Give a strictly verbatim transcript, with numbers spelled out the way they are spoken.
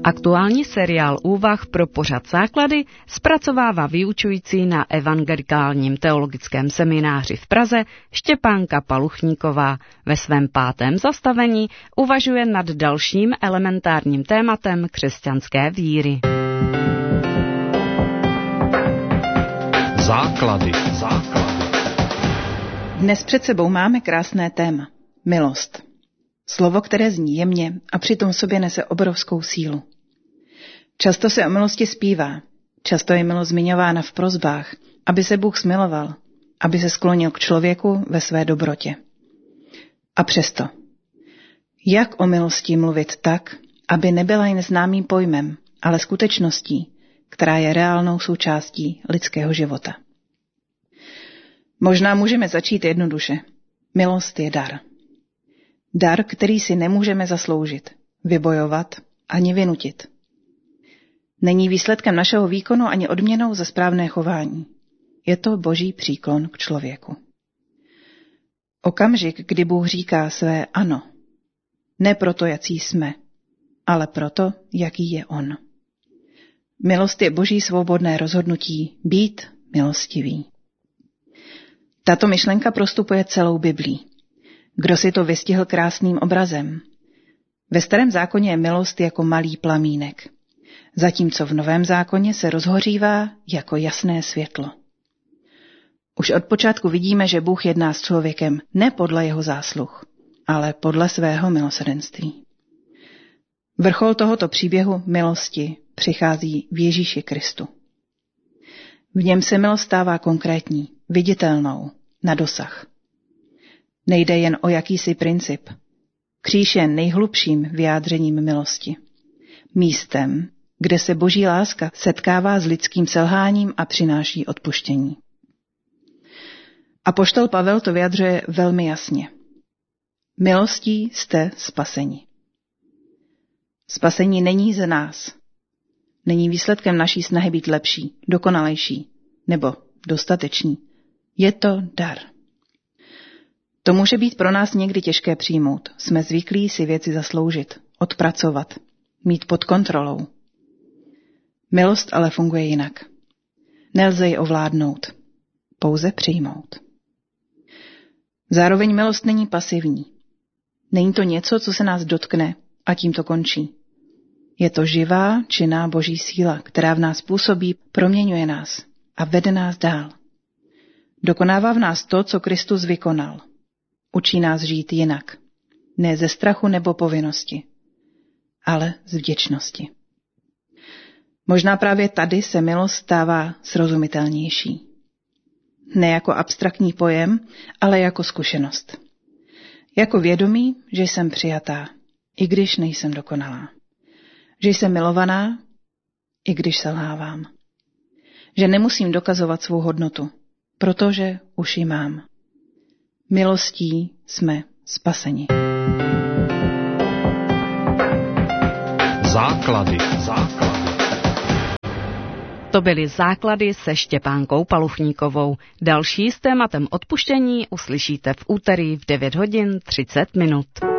Aktuální seriál úvah pro pořad Základy zpracovává vyučující na Evangelikálním teologickém semináři v Praze Štěpánka Paluchníková. Ve svém pátém zastavení uvažuje nad dalším elementárním tématem křesťanské víry. Základy. Základy. Dnes před sebou máme krásné téma. Milost. Slovo, které zní jemně a přitom v sobě nese obrovskou sílu. Často se o milosti zpívá, často je milost zmiňována v prosbách, aby se Bůh smiloval, aby se sklonil k člověku ve své dobrotě. A přesto, jak o milosti mluvit tak, aby nebyla jen známým pojmem, ale skutečností, která je reálnou součástí lidského života? Možná můžeme začít jednoduše. Milost je dar. Dar, který si nemůžeme zasloužit, vybojovat ani vynutit. Není výsledkem našeho výkonu ani odměnou za správné chování. Je to boží příklon k člověku. Okamžik, kdy Bůh říká své ano. Ne proto, jací jsme, ale proto, jaký je on. Milost je boží svobodné rozhodnutí být milostivý. Tato myšlenka prostupuje celou Biblí. Kdo si to vystihl krásným obrazem? Ve Starém zákoně je milost jako malý plamínek, zatímco v Novém zákoně se rozhořívá jako jasné světlo. Už od počátku vidíme, že Bůh jedná s člověkem ne podle jeho zásluh, ale podle svého milosrdenství. Vrchol tohoto příběhu milosti přichází v Ježíši Kristu. V něm se milost stává konkrétní, viditelnou, na dosah. Nejde jen o jakýsi princip. Kříž je nejhlubším vyjádřením milosti. Místem, kde se boží láska setkává s lidským selháním a přináší odpuštění. Apoštol Pavel to vyjadřuje velmi jasně. Milostí jste spaseni. Spasení není ze nás. Není výsledkem naší snahy být lepší, dokonalejší nebo dostatečný. Je to dar. To může být pro nás někdy těžké přijmout. Jsme zvyklí si věci zasloužit, odpracovat, mít pod kontrolou. Milost ale funguje jinak. Nelze ji ovládnout, pouze přijmout. Zároveň milost není pasivní. Není to něco, co se nás dotkne a tím to končí. Je to živá, činná boží síla, která v nás působí, proměňuje nás a vede nás dál. Dokonává v nás to, co Kristus vykonal. Učí nás žít jinak. Ne ze strachu nebo povinnosti, ale z vděčnosti. Možná právě tady se milost stává srozumitelnější. Ne jako abstraktní pojem, ale jako zkušenost. Jako vědomí, že jsem přijatá, i když nejsem dokonalá. Že jsem milovaná, i když selhávám. Že nemusím dokazovat svou hodnotu, protože už ji mám. Milostí jsme spaseni. Základy. Základy. To byly Základy se Štěpánkou Paluchníkovou. Další s tématem odpuštění uslyšíte v úterý v devět hodin třicet minut.